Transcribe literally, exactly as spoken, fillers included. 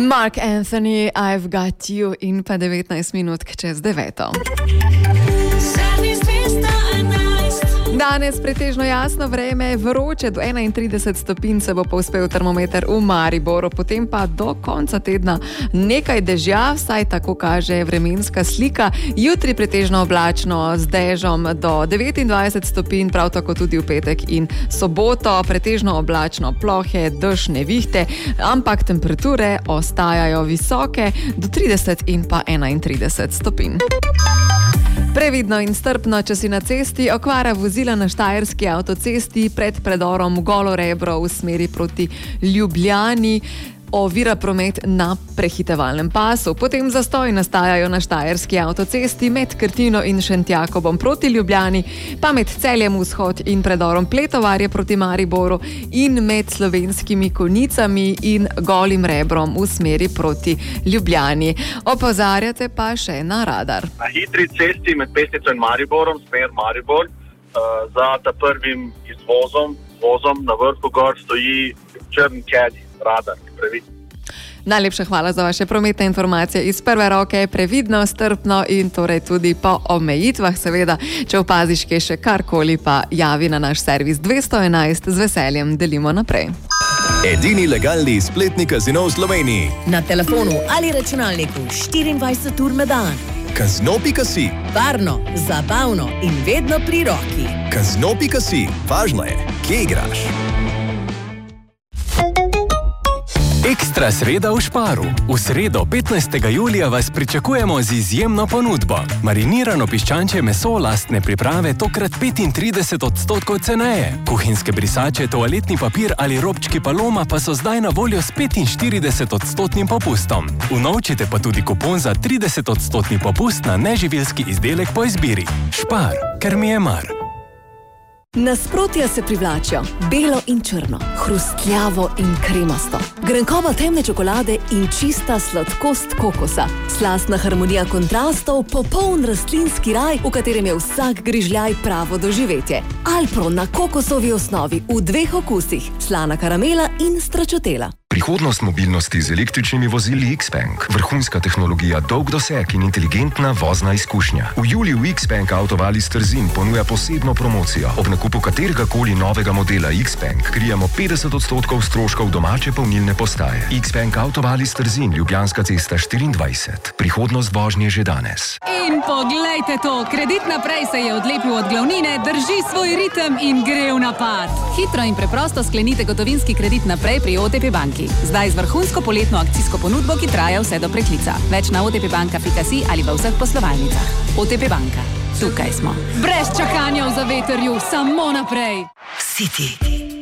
Mark Anthony, I've got you in pa devetnajst minut čez deveto. Danes pretežno jasno vreme, vroče do enaintrideset stopinj se bo povzpel termometer v Mariboru, potem pa do konca tedna nekaj dežja, vsaj tako kaže vremenska slika. Jutri pretežno oblačno z dežom do devetindvajset stopinj, prav tako tudi v petek in soboto, pretežno oblačno, plohe, dež, nevihte, ampak temperature ostajajo visoke do trideset in pa enaintrideset stopinj. Previdno in strpno, če si na cesti, okvara vozila na štajerski avtocesti pred predorom Golo Rebro v smeri proti Ljubljani ovira promet na prehitevalnem pasu. Potem zastoji nastajajo na štajerski avtocesti med Krtino in Šentjakobom proti Ljubljani, pa med Celjem vzhod in predorom Pletovarje proti Mariboru in med Slovenskimi Konjicami in Golim Rebrom v smeri proti Ljubljani. Opozarjate pa še na radar. Na hitri cesti med Pesnico in Mariborom, smer Maribor, uh, za ta prvim izvozom, vozom na vrhu gor stoji črn caddy, radar. Previdno. Najlepša hvala za vaše prometne informacije iz prve roke, previdno, strpno in torej tudi po omejitvah, seveda, če opaziš kje še karkoli, pa javi na naš servis dvesto enajst, z veseljem delimo naprej. Edini legalni spletni kazino v Sloveniji. Na telefonu ali računalniku štiriindvajset ur na dan. Kazino pika si. Varno, zabavno in vedno pri roki. Kazino pika si. Važno je, kje igraš. Ekstra sreda v Šparu. V sredo petnajstega julija vas pričakujemo z izjemno ponudbo. Marinirano piščančje meso lastne priprave tokrat petintrideset odstotkov ceneje. Kuhinjske brisače, toaletni papir ali robčki Paloma pa so zdaj na voljo s petinštirideset odstotnim popustom. Unovčite pa tudi kupon za trideset odstotni popust na neživilski izdelek po izbiri. Špar, ker mi je mar. Nasprotja se privlačijo, belo in črno, hrustljavo in kremasto, grenkoba temne čokolade in čista sladkost kokosa, slastna harmonija kontrastov, popoln rastlinski raj, v katerem je vsak grižljaj pravo doživetje. Alpro na kokosovi osnovi v dveh okusih, slana karamela in stračotela. Prihodnost mobilnosti z električnimi vozili Xpeng. Vrhunska tehnologija, dolg doseg in inteligentna vozna izkušnja. V juliju Xpeng Autovalis Trzin ponuja posebno promocijo. Ob nakupu katerega koli novega modela Xpeng krijemo petdeset odstotkov stroškov domače polnilne postaje. Xpeng Autovalis Trzin, Ljubljanska cesta štiriindvajset. Prihodnost vožnje že danes. In poglejte to, Kredit naprej se je odlepil od glavnine, drži svoj ritem in gre v napad. Hitro in preprosto sklenite gotovinski kredit naprej pri O T P banki. Zdaj z vrhunsko poletno akcijsko ponudbo, ki traja vse do preklica. Več na otpbanka pika si ali v vseh poslovalnicah. O T P banka. Tukaj smo. Brez čakanja v zavetrju, samo naprej. City.